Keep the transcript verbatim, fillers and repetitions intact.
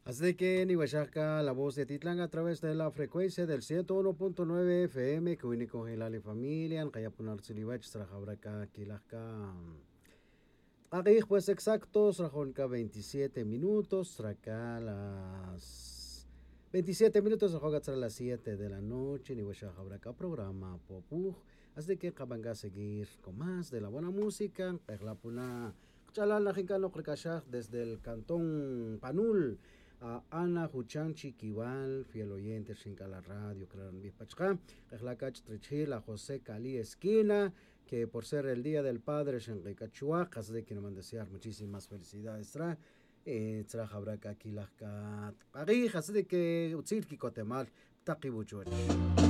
Así que ni Huachaca, la voz de Titlán a través de la frecuencia del ciento uno punto nueve F M, que único en la familia, en Cayapunar Siliwach, Trajabraca, Quilajca. Aquí, pues exactos, Rajonca veintisiete minutos, Traca las veintisiete minutos, Rajonca tras las siete de la noche, ni Huachaca, programa Popuj. Así que Cabanga a seguir con más de la buena música, Perlapuna, Chalal, la Jincano, desde el cantón Panul. A Ana Huchanchi Kibal, fiel oyente, Shinka la radio, Claran Bipachka, Ejlacach Trichil, a José Cali Esquina, que por ser el Día del Padre, Shenrikachua, de que nos desear muchísimas felicidades, tra, eh, tra Jabraca Kilaka, Ari, de que Utzirki Cotemal, Takibuchuach.